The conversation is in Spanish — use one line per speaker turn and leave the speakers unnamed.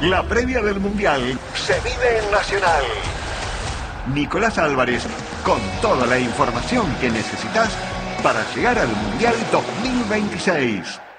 La previa del Mundial se vive en Nacional. Nicolás Álvarez, con toda la información que necesitas para llegar al Mundial 2026.